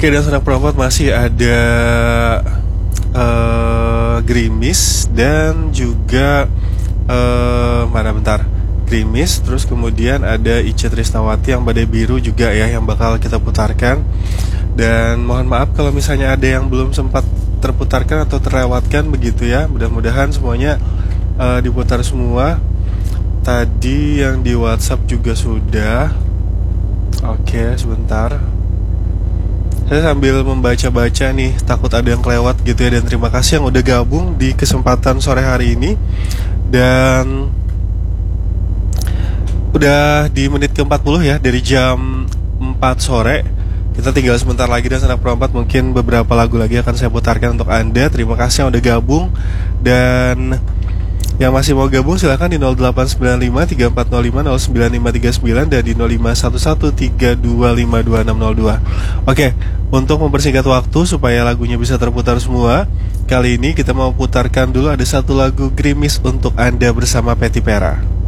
Oke, dan Sanak Perempat masih ada Gerimis dan juga mana bentar, Gerimis, terus kemudian ada Ica Trisnawati yang Badai Biru juga ya yang bakal kita putarkan. Dan mohon maaf kalau misalnya ada yang belum sempat terputarkan atau terlewatkan begitu ya. Mudah-mudahan semuanya diputar semua. Tadi yang di WhatsApp juga sudah. Oke, sebentar. Saya sambil membaca-baca nih, takut ada yang kelewat gitu ya. Dan terima kasih yang udah gabung di kesempatan sore hari ini. Dan udah di menit ke-40 ya, dari jam 4 sore. Kita tinggal sebentar lagi dan Sanak Perempat mungkin beberapa lagu lagi akan saya putarkan untuk Anda. Terima kasih yang udah gabung. Dan yang masih mau gabung silahkan di 0895 3405 09539 dan di 0511 325 2602. Oke, untuk mempersingkat waktu supaya lagunya bisa terputar semua, kali ini kita mau putarkan dulu ada satu lagu Gerimis untuk Anda bersama Peti Pera.